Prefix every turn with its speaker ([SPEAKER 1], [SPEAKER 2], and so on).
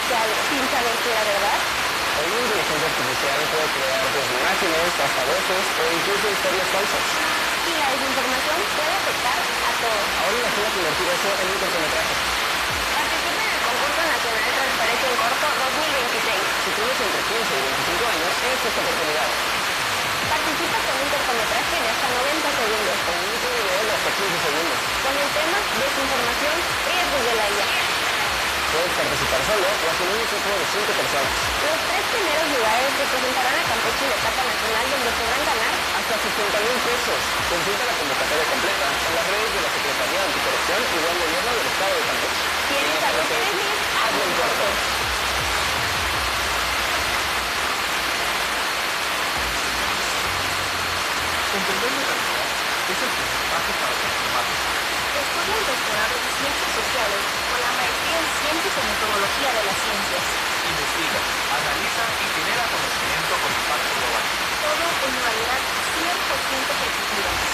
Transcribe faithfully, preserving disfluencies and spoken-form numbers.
[SPEAKER 1] dijiste algo sin saber si era verdad?
[SPEAKER 2] Hoy una inteligencia artificial puede crear desde imágenes hasta voces o incluso historias falsas.
[SPEAKER 1] Y la desinformación puede afectar a todos.
[SPEAKER 2] Ahora imagina convertir eso en un cortometraje.
[SPEAKER 1] Participa en el concurso nacional Transparencia en Corto dos mil veintiséis.
[SPEAKER 2] Si tienes entre quince y veinticinco años, esta es tu oportunidad.
[SPEAKER 1] Participa con un cortometraje de hasta noventa segundos.
[SPEAKER 2] Con un video de hasta quince segundos.
[SPEAKER 1] Con el tema Desinformación, riesgos de la I A.
[SPEAKER 2] Puedes participar solo o con un equipo de cinco personas.
[SPEAKER 1] Los tres primeros lugares representarán a Campeche en la etapa nacional, donde podrán ganar
[SPEAKER 2] Hasta sesenta mil pesos. Consulta la convocatoria completa en las redes de la Secretaría de Anticorrupción y del Gobierno del Estado de Campeche.
[SPEAKER 1] ¿Tienes algo que decir? Hazlo en corto.
[SPEAKER 3] Comprender la realidad es el primer paso para transformarnos.
[SPEAKER 1] Estudia el doctorado en Ciencias Sociales con la maestría en Ciencias y Metodología de las Ciencias.
[SPEAKER 3] Investiga, analiza y genera conocimiento con impacto global.
[SPEAKER 1] Todo en modalidad cien por ciento ejecutiva.